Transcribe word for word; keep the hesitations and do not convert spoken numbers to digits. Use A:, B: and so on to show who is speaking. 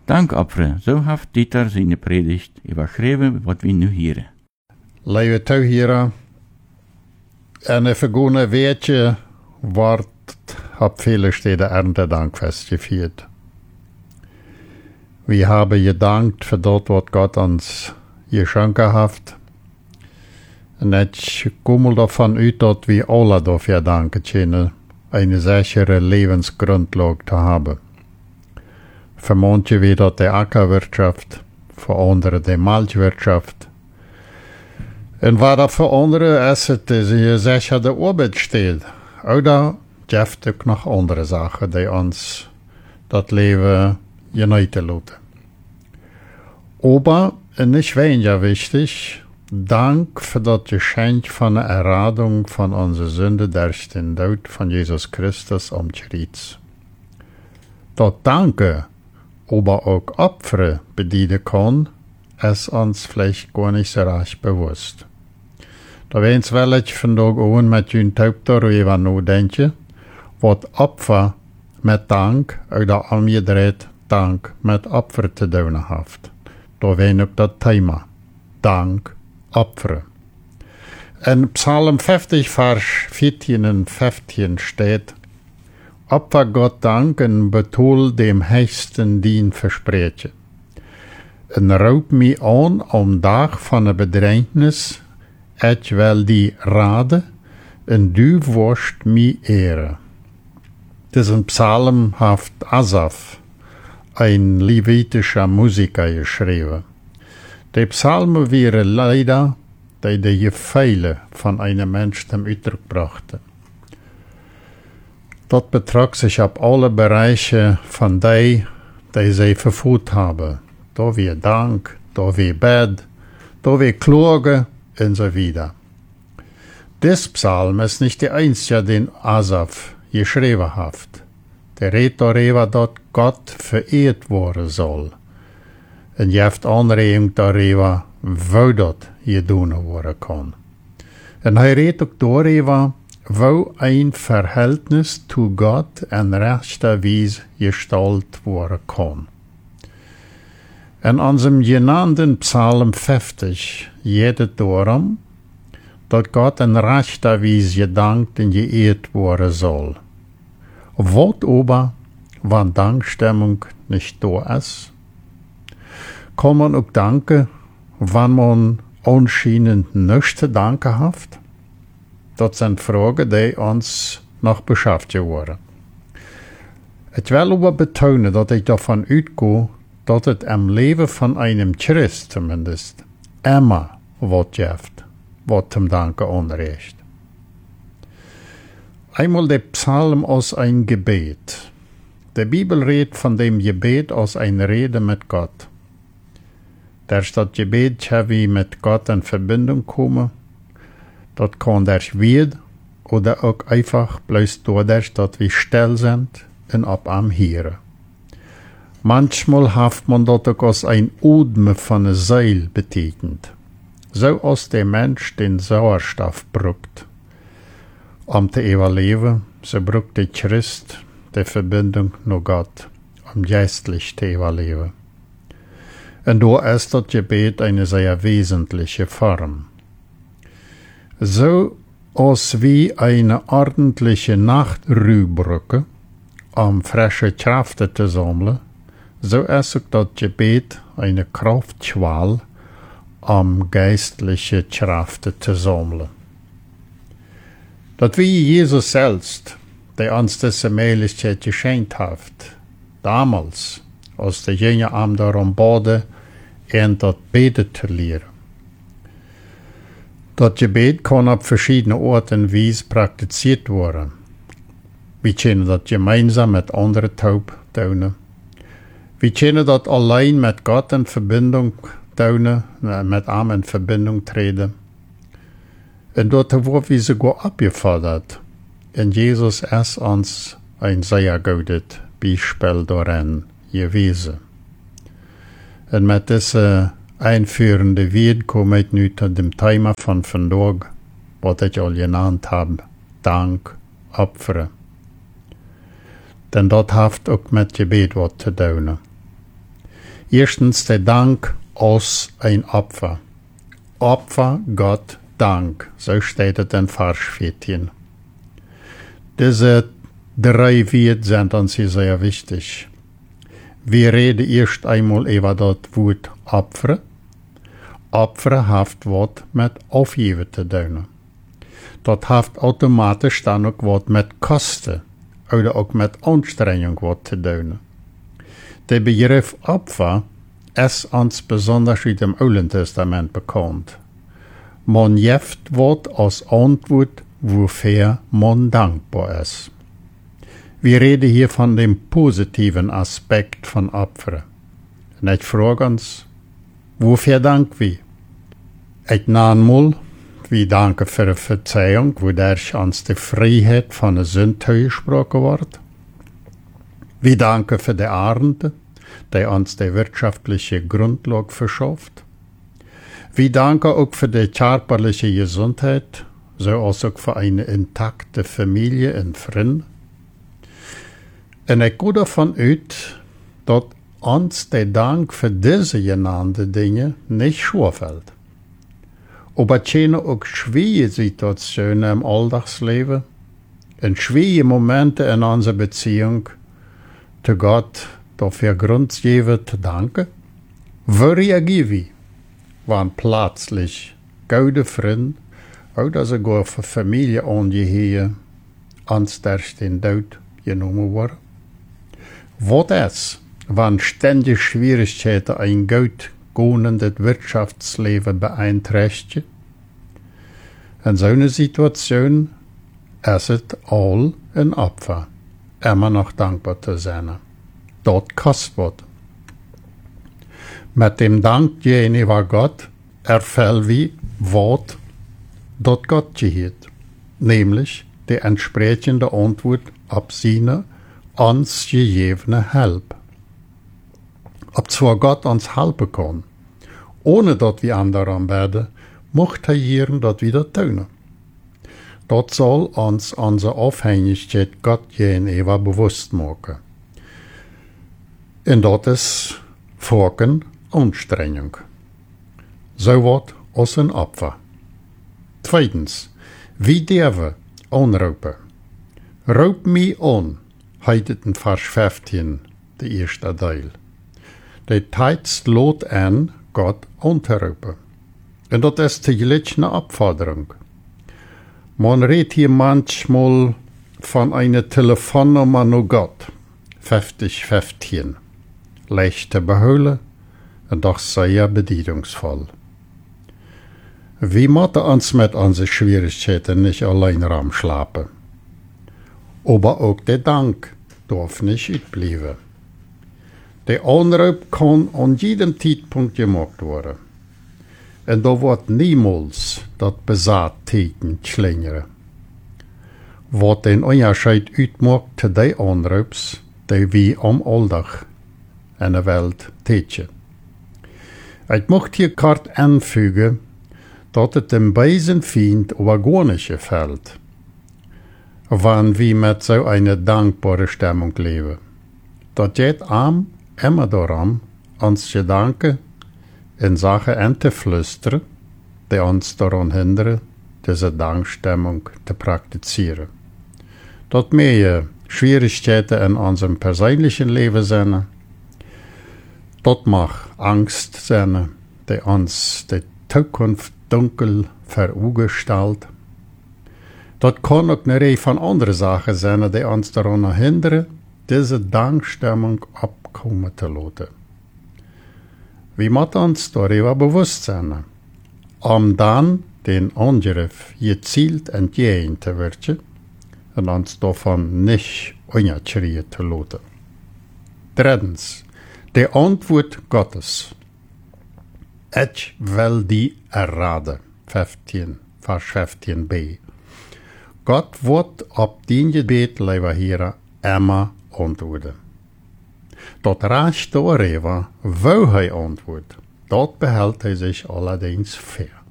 A: Dankopferen, zo heeft Dieter zijn predigt überschreven wat we nu hieren.
B: Lieve toehieren, en een vergone weetje wordt op viele steden Erntedankfest gevierd. We hebben gedankt voor dat wat God ons geschonken heeft. En het komt ervan uit dat we alle dafür danken kunnen, een sichere levensgrundlage te hebben. Voor manche wie dat de akkerwirtschaft, voor anderen de melkwirtschaft. En wat dat voor anderen is, het is je sicher de arbeidsstil. Oder gibt ook nog andere zaken die ons dat leven genieten laten. Aber, en niet weniger wichtig, dank voor dat geschenk van de erradung van onze zonde durch den dood van Jesus Christus om Christus. Dat danken, aber ook opferen bedienen kan, is ons vielleicht gar nicht so recht bewusst. Da wens wel dat je vandaag ook met je taub daarover nadenken, wat opfer met dank, uit de omgedreid dank met opfer te doen heeft. Da wen ook dat thema, dank, opferen. In Psalm vijftig, vers veertien en vijftien staat, Opfer Gott dank en betoel dem hechten dien versprechen. En roep me aan om dag van de bedrängnis, et wel die rade, en du worst me ere. Diesen Psalm heeft Asaf, ein levitischer Musiker, geschreven. Die Psalmen waren leider die de Gefühle von einem Menschen zum Ausdruck brachten. Dat betrug sich auf alle Bereiche von die, die sie verfügt haben. Da wie Dank, da wie Bett, da wie Klage und so weiter. Dies Psalm ist nicht der einzige, den Asaf geschrieben hat. Der redet darüber, dass Gott verehrt worden soll. Und geeft Anregung darüber, wo das gedaan worden kann. Und er redet auch darüber, wo ein Verhältnis zu Gott in rechter Weise gestaltet worden kann. In unserem genannten Psalm fünfzig geht es darum, dass Gott in rechter Weise gedankt und geehrt worden soll. Was aber, wenn Dankstimmung nicht da ist? Kann man auch danken, wenn man anscheinend nichts zu danken hat? Das sind Fragen, die uns noch beschäftigt worden. Ich will aber betonen, dass ich davon ausgehe, dass es im Leben von einem Christ zumindest immer was gibt, was zum Danken anregt. Einmal der Psalm aus ein Gebet. Die Bibel redet von dem Gebet aus einer Rede mit Gott. Durch das Gebet kann wir mit Gott in Verbindung kommen. Das kann durch Wort oder auch einfach bloß dadurch, dass wir still sind und ab am Hören. Manchmal hat man das auch als ein Atmen von der Seele betekent. So als der Mensch den Sauerstoff braucht. Um zu überleben, so braucht der Christ die Verbindung zu Gott, um geistlich zu überleben. Und da ist das Gebet eine sehr wesentliche Form. So als wie eine ordentliche Nachtruhebrücke, um frische Kräfte zu sammeln, so ist auch das Gebet eine Kraftschwall, um geistliche Kräfte zu sammeln. Dat wie Jesus selbst, der uns diese Möglichkeit geschenkt hat, damals, als der Jünger am darum baten, und das Beten zu lehren. Das Gebet kann auf verschiedene Orten und Weise praktiziert werden. Wir können das gemeinsam mit anderen taub tun. Wir können das allein mit Gott in Verbindung tun, mit ihm in Verbindung treten. Und dort wurde wir sogar abgefordert. Und Jesus ist uns ein sehr gutes Beispiel darin gewesen. Und mit dieser einführenden Wort komme ich nun zu dem Thema von vandaag, was ich al genannt habe, Dank, Opfern. Denn das hat auch mit Gebet was zu tun. Erstens der Dank als ein Opfer. Opfer Gott Dank, so steht es in Vers vierzehn. Diese drei Wörter sind uns hier sehr wichtig. Wir reden erst einmal über das Wort Opfer. Opfer hat was mit Aufgeben zu tun. Das hat automatisch dann auch was mit Kosten oder auch mit Anstrengung was zu tun. Der Begriff Opfer ist uns besonders in dem Alten Testament bekannt. Man gibt was als Antwort, wofür man dankbar ist. Wir reden hier von dem positiven Aspekt von Opfer. Und ich frage uns, wofür danken wir? Ich nehme wir danken für die Verzeihung, wodurch uns die Freiheit von der Sünde gesprochen wird. Wir danken für die Ernte, die uns die wirtschaftliche Grundlage verschafft. Wir danken auch für die körperliche Gesundheit, so als auch für eine intakte Familie und Freunde. Und ich gehe davon aus, dass uns der Dank für diese genannten Dinge nicht schwerfällt. Aber es können auch schwierige Situationen im Alltagsleben und schwierige Momente in unserer Beziehung zu Gott dafür Grund geben zu danken. Wie reagieren wir, wenn plötzlich gute Freunde oder sogar für Familienangehörige uns durch den Tod genommen wurden? Was ist, wenn ständige Schwierigkeiten ein gut gohnendes Wirtschaftsleben beeinträchtigen? In so einer Situation ist es all ein Opfer, immer noch dankbar zu sein. Dort kostet was. Mit dem Dank gegenüber Gott erfällt wie Wort, dort Gott gehört, nämlich die entsprechende Antwort auf seine uns gegebene Hilfe. Ob zwar Gott uns helfen kann, ohne dass wir anderen werden, macht er hier das wieder tun. Das soll uns unsere Abhängigkeit Gott gegenüber bewusst machen. Und das ist Folgen Anstrengung. So wird aus ein Opfer. Zweitens, wie dürfen anrufen? Ruf mich an, heißt in Vers fünfzehn, der erste Teil. Der Text lädt an, Gott anzurufen. Und das ist täglich eine Abforderung. Man redet hier manchmal von einer Telefonnummer nur Gott, fünfzig fünfzehn. Leicht zu beholen und doch sehr bedienungsvoll. Wir müssen uns mit unseren Schwierigkeiten nicht allein rumschlafen. Aber auch der Dank darf nicht ausbleiben. Der Anruf kann an jedem Zeitpunkt gemacht werden. Und da wird niemals das Besattheten schlingern. Was den Unterschied ausmacht zu den Anrufs, die wir am Alltag in der Welt tätigen. Ich möchte hier kurz anfügen, dass es dem bösen Feind aber gar nicht gefällt, wenn wir mit so einer dankbaren Stimmung leben. Das geht am immer darum, uns Gedanken in Sachen einzuflüstern, die uns daran hindern, diese Dankstimmung zu praktizieren. Dass mehr Schwierigkeiten in unserem persönlichen Leben sind, das mag Angst sein, die uns die Zukunft dunkel vor Augen stellt. Das kann auch eine Reihe von anderen Sachen sein, die uns daran hindern, diese Dankstimmung abkommen zu lassen. Wir müssen uns darüber bewusst sein, um dann den Angriff gezielt entgegen zu wirken und uns davon nicht unerschrecken zu lassen. Drittens, die Antwort Gottes. Ich will die erraten, fünfzehn, Vers fünfzehn b. Gott wird auf dein Gebet, lieber Herr, immer antworten. Das Recht darüber, wo er antwortet, dort behält er sich allerdings fair.